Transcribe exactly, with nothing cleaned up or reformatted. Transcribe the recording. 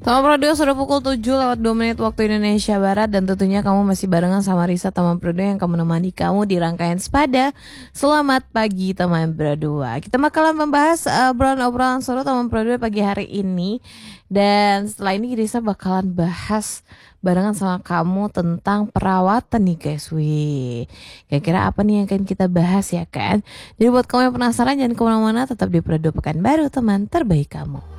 Teman Prodio sudah pukul tujuh lewat dua menit waktu Indonesia Barat. Dan tentunya kamu masih barengan sama Risa teman Prodio yang akan menemani kamu di rangkaian Sepada. Selamat pagi teman berdua. Kita bakalan membahas uh, obrolan-obrolan seru teman Prodio pagi hari ini. Dan setelah ini Risa bakalan bahas barengan sama kamu tentang perawatan nih guys. Wih, kira-kira apa nih yang akan kita bahas ya kan? Jadi buat kamu yang penasaran jangan kemana-mana, tetap di Prodio Pekanbaru teman terbaik kamu.